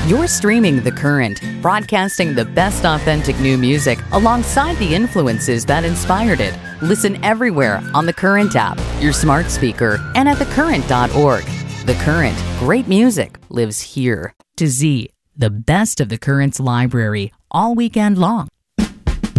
You're streaming The Current, broadcasting the best authentic new music alongside the influences that inspired it. Listen everywhere on The Current app, your smart speaker, and at thecurrent.org. The Current, great music lives here. To Z, the best of The Current's library all weekend long.